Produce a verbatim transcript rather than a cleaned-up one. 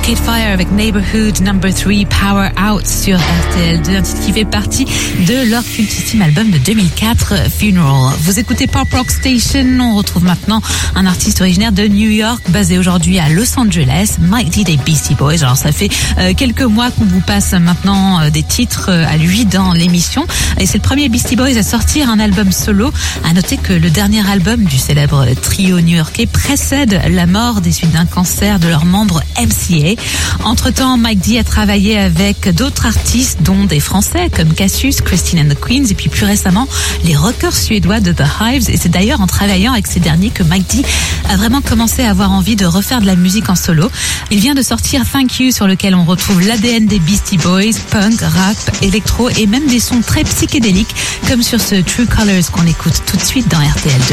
Arcade Fire avec Neighborhood Number three Power Out sur R T L deux, un titre qui fait partie de leur cultissime album de deux mille quatre, Funeral. Vous écoutez Pop Rock Station. On retrouve maintenant un artiste originaire de New York, basé aujourd'hui à Los Angeles, Mike D des Beastie Boys. Alors ça fait euh, quelques mois qu'on vous passe maintenant euh, des titres euh, à lui dans l'émission, et c'est le premier Beastie Boys à sortir un album solo. À noter que le dernier album du célèbre trio new-yorkais précède la mort des suites d'un cancer de leur membre M C A. Entre-temps, Mike D a travaillé avec d'autres artistes, dont des Français comme Cassius, Christine and the Queens, et puis plus récemment les rockers suédois de The Hives. Et c'est d'ailleurs en travaillant avec ces derniers que Mike D a vraiment commencé à avoir envie de refaire de la musique en solo. Il vient de sortir Thank You, sur lequel on retrouve l'A D N des Beastie Boys, punk, rap, électro et même des sons très psychédéliques, comme sur ce True Colors qu'on écoute tout de suite dans R T L deux.